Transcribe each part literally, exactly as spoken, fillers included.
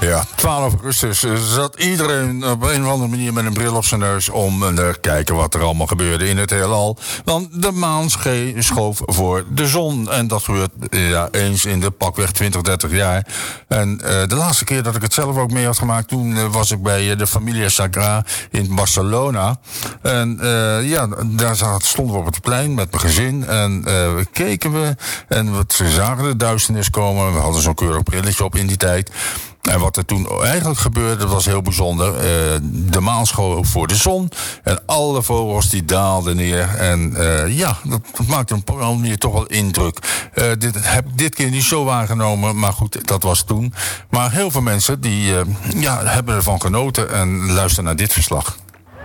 Ja, twaalf augustus zat iedereen op een of andere manier met een bril op zijn neus om te kijken wat er allemaal gebeurde in het heelal. Want de maan sche- schoof voor de zon. En dat gebeurt ja, eens in de pakweg twintig, dertig jaar. En uh, de laatste keer dat ik het zelf ook mee had gemaakt, toen uh, was ik bij uh, de Familia Sagra in Barcelona. En uh, ja, daar zat, stonden we op het plein met mijn gezin. En uh, keken we en we zagen de duisternis komen. We hadden zo'n keurig brilletje op in die tijd. En wat er toen eigenlijk gebeurde, was heel bijzonder. Uh, de maan schoof voor de zon. En alle vogels die daalden neer. En uh, ja, dat, dat maakte op een bepaalde manier toch wel indruk. Uh, dit heb ik dit keer niet zo waargenomen. Maar goed, dat was toen. Maar heel veel mensen die uh, ja, hebben ervan genoten. En luisteren naar dit verslag.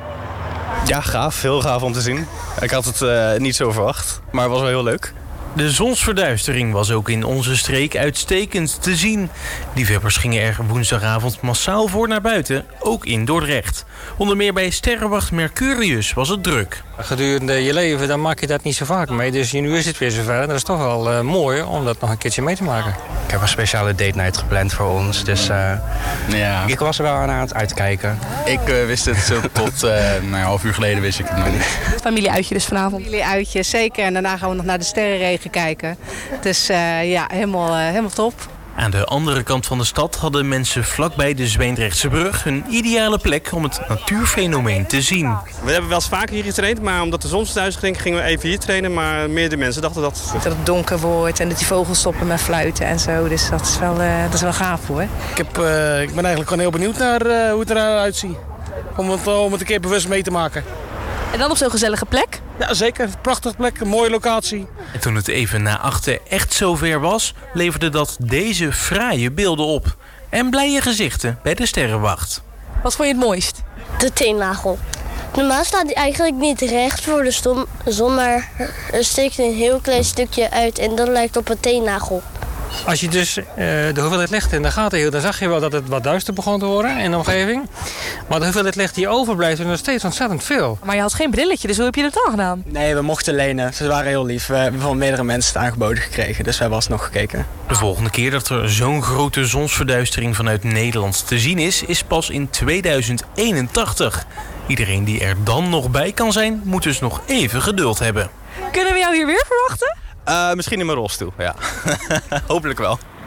Ja, gaaf. Heel gaaf om te zien. Ik had het uh, niet zo verwacht. Maar het was wel heel leuk. De zonsverduistering was ook in onze streek uitstekend te zien. Liefhebbers gingen er woensdagavond massaal voor naar buiten, ook in Dordrecht. Onder meer bij sterrenwacht Mercurius was het druk. Gedurende je leven dan maak je dat niet zo vaak mee. Dus nu is het weer zover. En dat is toch wel uh, mooi om dat nog een keertje mee te maken. Ik heb een speciale date night gepland voor ons. Dus uh, ja. ik was er wel aan het uitkijken. Ik uh, wist het zo tot uh, nou, een half uur geleden wist ik het nog niet. Familieuitje dus vanavond. Familieuitje, zeker. En daarna gaan we nog naar de sterrenregen kijken. Dus uh, ja, helemaal, uh, helemaal top. Aan de andere kant van de stad hadden mensen vlakbij de Zwijndrechtse brug een ideale plek om het natuurfenomeen te zien. We hebben wel eens vaker hier getraind, maar omdat de zonsverduistering ging, gingen we even hier trainen. Maar meerdere mensen dachten dat... Dat het donker wordt en dat die vogels stoppen met fluiten en zo. Dus dat is wel, uh, dat is wel gaaf hoor. Ik, heb, uh, ik ben eigenlijk gewoon heel benieuwd naar uh, hoe het eruit ziet. Om het, om het een keer bewust mee te maken. En dan op zo'n gezellige plek? Ja, zeker. Prachtige plek, een mooie locatie. En toen het even na achten echt zover was, leverde dat deze fraaie beelden op. En blije gezichten bij de sterrenwacht. Wat vond je het mooist? De teennagel. Normaal staat hij eigenlijk niet recht voor de zon, maar er steekt een heel klein stukje uit en dat lijkt op een teennagel. Als je dus uh, de hoeveelheid licht in de gaten hield, dan zag je wel dat het wat duister begon te worden in de omgeving. Maar de hoeveelheid licht die overblijft is nog steeds ontzettend veel. Maar je had geen brilletje, dus hoe heb je dat dan gedaan? Nee, we mochten lenen. Ze waren heel lief. We hebben van meerdere mensen het aangeboden gekregen, dus we hebben alsnog gekeken. De volgende keer dat er zo'n grote zonsverduistering vanuit Nederland te zien is, is pas in tweeduizend eenentachtig. Iedereen die er dan nog bij kan zijn, moet dus nog even geduld hebben. Kunnen we jou hier weer verwachten? Uh, misschien in mijn rolstoel, ja. Hopelijk wel.